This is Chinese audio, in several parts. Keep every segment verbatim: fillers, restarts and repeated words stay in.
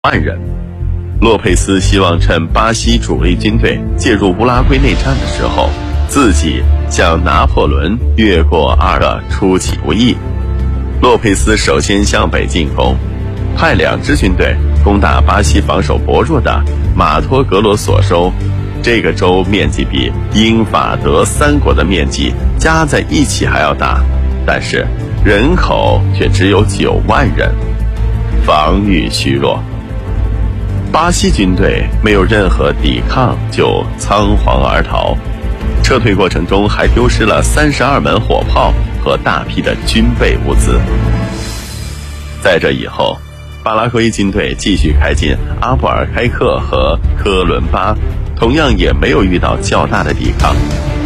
万人。洛佩斯希望趁巴西主力军队介入乌拉圭内战的时候，自己向拿破仑越过阿尔出其不意。洛佩斯首先向北进攻，派两支军队攻打巴西防守薄弱的马托格罗索州。这个州面积比英法德三国的面积加在一起还要大，但是人口却只有九万人，防御虚弱。巴西军队没有任何抵抗就仓皇而逃，撤退过程中还丢失了三十二门火炮和大批的军备物资。在这以后，巴拉圭军队继续开进阿布尔开克和科伦巴，同样也没有遇到较大的抵抗。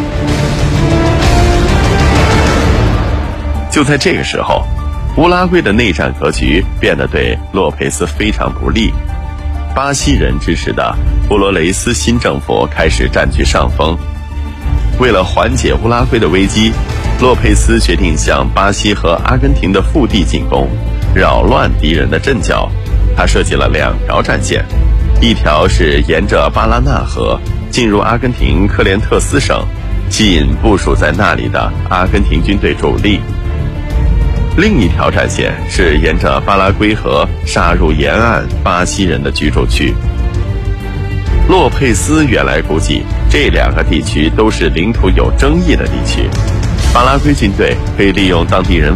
就在这个时候，乌拉圭的内战格局变得对洛佩斯非常不利。巴西人支持的布罗雷斯新政府开始占据上风。为了缓解乌拉圭的危机，洛佩斯决定向巴西和阿根廷的腹地进攻，扰乱敌人的阵脚。他设计了两条战线，一条是沿着巴拉纳河进入阿根廷科连特斯省，吸引部署在那里的阿根廷军队主力；另一条战线是沿着巴拉圭河杀入沿岸巴西人的居住区。洛佩斯原来估计这两个地区都是领土有争议的地区，巴拉圭军队可以利用当地人